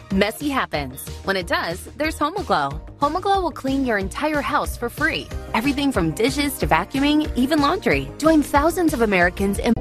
Messy happens. When it does, there's Homoglow. Homoglow will clean your entire house for free. Everything from dishes to vacuuming, even laundry. Join thousands of Americans in